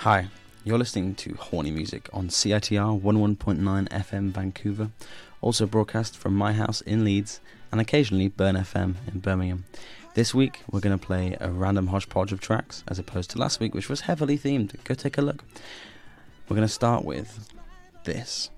Hi, you're listening to Horny Music on CITR 11.9 FM Vancouver, also broadcast from my house in Leeds and occasionally Burn FM in Birmingham. This week we're going to play a random hodgepodge of tracks as opposed to last week, which was heavily themed. Go take a look. We're going to start with this.